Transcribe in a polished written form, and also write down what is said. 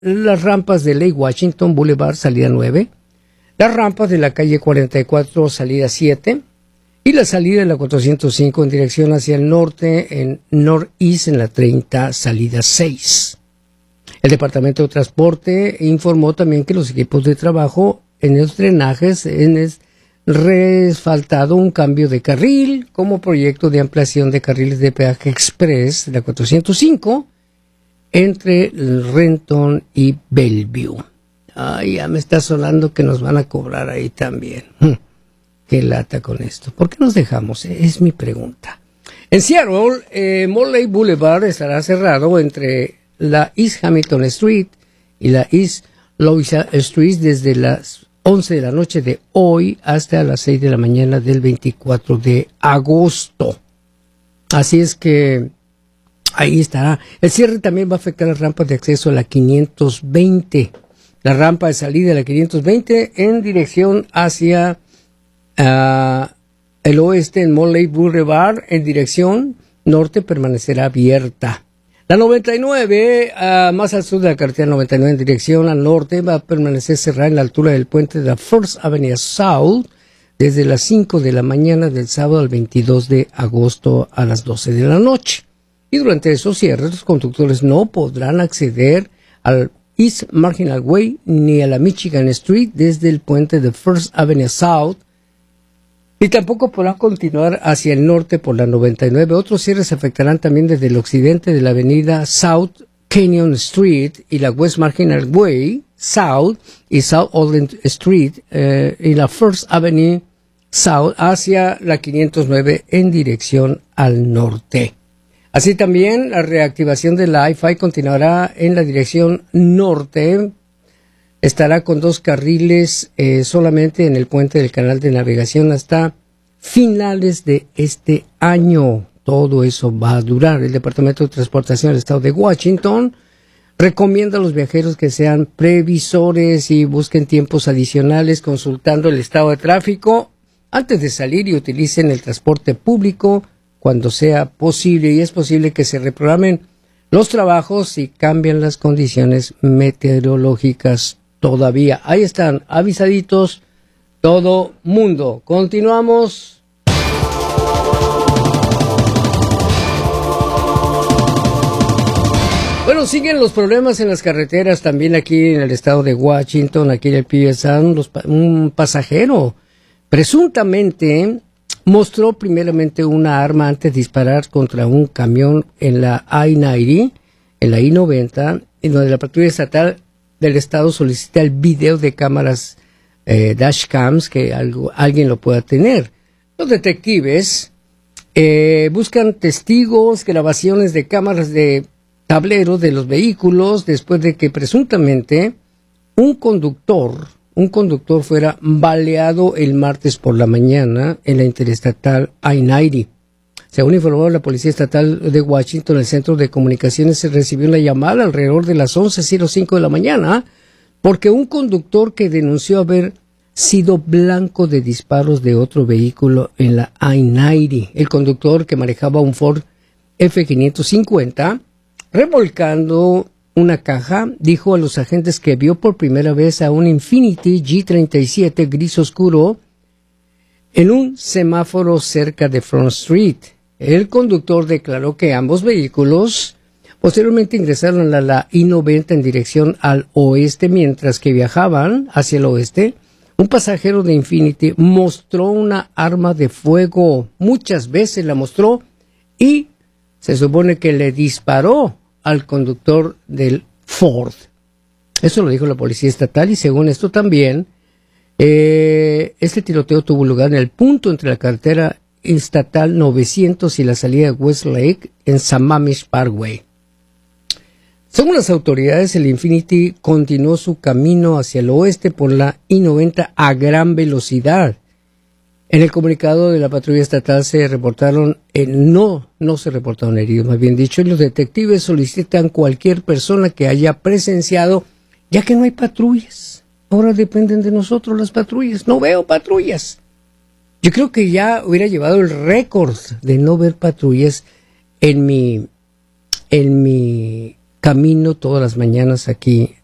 las rampas de Lake Washington Boulevard, salida 9, las rampas de la calle 44, salida 7, y la salida de la 405 en dirección hacia el norte, en Northeast, en la 30, salida 6. El Departamento de Transporte informó también que los equipos de trabajo en los drenajes han resfaltado un cambio de carril como proyecto de ampliación de carriles de peaje express de la 405 entre Renton y Bellevue. Ay, ya me está sonando que nos van a cobrar ahí también. Qué lata con esto. ¿Por qué nos dejamos? Es mi pregunta. En Seattle, Morley Boulevard estará cerrado entre la East Hamilton Street y la East Louisa Street desde las 11 de la noche de hoy hasta las 6 de la mañana del 24 de agosto. Así es que ahí estará. El cierre también va a afectar las rampas de acceso a la 520. La rampa de salida de la 520 en dirección hacia el oeste en Morley Boulevard, en dirección norte permanecerá abierta. La 99, más al sur de la carretera 99 en dirección al norte, va a permanecer cerrada en la altura del puente de la First Avenue South desde las 5 de la mañana del sábado al 22 de agosto a las 12 de la noche. Y durante esos cierres, los conductores no podrán acceder al East Marginal Way ni a la Michigan Street desde el puente de First Avenue South, y tampoco podrán continuar hacia el norte por la 99. Otros cierres afectarán también desde el occidente de la avenida South Canyon Street y la West Marginal Way South y South Oakland Street y la First Avenue South hacia la 509 en dirección al norte. Así también la reactivación de la I-5 continuará en la dirección norte. Estará con 2 carriles solamente en el puente del canal de navegación hasta finales de este año. Todo eso va a durar. El Departamento de Transportación del Estado de Washington recomienda a los viajeros que sean previsores y busquen tiempos adicionales consultando el estado de tráfico antes de salir y utilicen el transporte público cuando sea posible. Y es posible que se reprogramen los trabajos si cambian las condiciones meteorológicas. Todavía. Ahí están, avisaditos todo mundo. Continuamos. Bueno, siguen los problemas en las carreteras también aquí en el estado de Washington, aquí en el PSA. Un pasajero presuntamente mostró primeramente una arma antes de disparar contra un camión en la I-90, en la I-90, en donde la patrulla estatal del estado solicita el video de cámaras dashcams que alguien lo pueda tener. Los detectives buscan testigos, grabaciones de cámaras de tablero de los vehículos después de que presuntamente un conductor fuera baleado el martes por la mañana en la interestatal I-90. Según informó la Policía Estatal de Washington, el Centro de Comunicaciones se recibió una llamada alrededor de las 11:05 de la mañana porque un conductor que denunció haber sido blanco de disparos de otro vehículo en la I-90. El conductor, que manejaba un Ford F-550, remolcando una caja, dijo a los agentes que vio por primera vez a un Infiniti G37 gris oscuro en un semáforo cerca de Front Street. El conductor declaró que ambos vehículos posteriormente ingresaron a la I-90 en dirección al oeste. Mientras que viajaban hacia el oeste, un pasajero de Infiniti mostró una arma de fuego. Muchas veces la mostró y se supone que le disparó al conductor del Ford. Eso lo dijo la Policía Estatal y según esto también, este tiroteo tuvo lugar en el punto entre la carretera estatal 900 y la salida de Westlake en Sammamish Parkway. Según las autoridades, el Infiniti continuó su camino hacia el oeste por la I-90 a gran velocidad. En el comunicado de la patrulla estatal se reportaron, no se reportaron heridos, más bien dicho, y los detectives solicitan cualquier persona que haya presenciado, ya que no hay patrullas. Ahora dependen de nosotros las patrullas. No veo patrullas. Yo creo que ya hubiera llevado el récord de no ver patrullas en mi camino todas las mañanas aquí